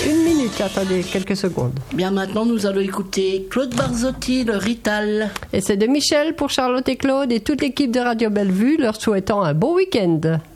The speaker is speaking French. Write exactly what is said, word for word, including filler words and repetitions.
une minute, attendez quelques secondes. Bien, maintenant, nous allons écouter Claude Barzotti, le Rital. Et c'est de Michel pour Charlotte et Claude et toute l'équipe de Radio Bellevue, leur souhaitant un bon week-end.